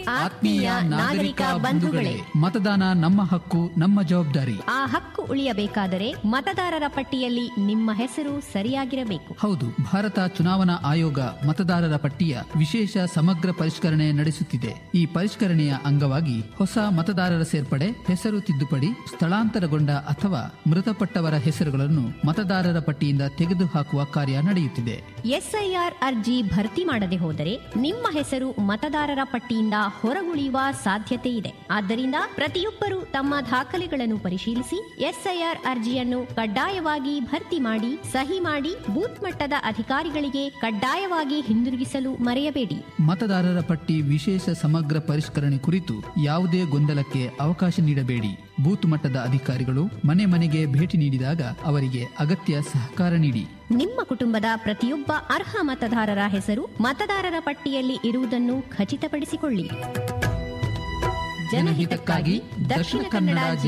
ಆತ್ಮೀಯ ನಾಗರಿಕ ಬಂಧುಗಳೇ, ಮತದಾನ ನಮ್ಮ ಹಕ್ಕು, ನಮ್ಮ ಜವಾಬ್ದಾರಿ. ಆ ಹಕ್ಕು ಉಳಿಯಬೇಕಾದರೆ ಮತದಾರರ ಪಟ್ಟಿಯಲ್ಲಿ ನಿಮ್ಮ ಹೆಸರು ಸರಿಯಾಗಿರಬೇಕು. ಹೌದು, ಭಾರತ ಚುನಾವಣಾ ಆಯೋಗ ಮತದಾರರ ಪಟ್ಟಿಯ ವಿಶೇಷ ಸಮಗ್ರ ಪರಿಷ್ಕರಣೆ ನಡೆಸುತ್ತಿದೆ. ಈ ಪರಿಷ್ಕರಣೆಯ ಅಂಗವಾಗಿ ಹೊಸ ಮತದಾರರ ಸೇರ್ಪಡೆ, ಹೆಸರು ತಿದ್ದುಪಡಿ, ಸ್ಥಳಾಂತರಗೊಂಡ ಅಥವಾ ಮೃತಪಟ್ಟವರ ಹೆಸರುಗಳನ್ನು ಮತದಾರರ ಪಟ್ಟಿಯಿಂದ ತೆಗೆದುಹಾಕುವ ಕಾರ್ಯ ನಡೆಯುತ್ತಿದೆ. ಎಸ್ಐಆರ್ ಅರ್ಜಿ ಭರ್ತಿ ಮಾಡದೆ ಹೋದರೆ ನಿಮ್ಮ ಹೆಸರು ಮತದಾರರ ಪಟ್ಟಿಯಿಂದ ಹೊರಗುಳಿಯುವ ಸಾಧ್ಯತೆ ಇದೆ. ಆದ್ದರಿಂದ ಪ್ರತಿಯೊಬ್ಬರು ತಮ್ಮ ದಾಖಲೆಗಳನ್ನು ಪರಿಶೀಲಿಸಿ ಎಸ್ಐಆರ್ ಅರ್ಜಿಯನ್ನು ಕಡ್ಡಾಯವಾಗಿ ಭರ್ತಿ ಮಾಡಿ, ಸಹಿ ಮಾಡಿ ಬೂತ್ ಮಟ್ಟದ ಅಧಿಕಾರಿಗಳಿಗೆ ಕಡ್ಡಾಯವಾಗಿ ಹಿಂದಿರುಗಿಸಲು ಮರೆಯಬೇಡಿ. ಮತದಾರರ ಪಟ್ಟಿ ವಿಶೇಷ ಸಮಗ್ರ ಪರಿಷ್ಕರಣೆ ಕುರಿತು ಯಾವುದೇ ಗೊಂದಲಕ್ಕೆ ಅವಕಾಶ ನೀಡಬೇಡಿ. ಬೂತ್ ಮಟ್ಟದ ಅಧಿಕಾರಿಗಳು ಮನೆ ಮನೆಗೆ ಭೇಟಿ ನೀಡಿದಾಗ ಅವರಿಗೆ ಅಗತ್ಯ ಸಹಕಾರ ನೀಡಿ. ನಿಮ್ಮ ಕುಟುಂಬದ ಪ್ರತಿಯೊಬ್ಬ ಅರ್ಹ ಮತದಾರರ ಹೆಸರು ಮತದಾರರ ಪಟ್ಟಿಯಲ್ಲಿ ಇರುವುದನ್ನು ಖಚಿತಪಡಿಸಿಕೊಳ್ಳಿ. ಜನಹಿತಕ್ಕಾಗಿ ದಕ್ಷಿಣ ಕನ್ನಡ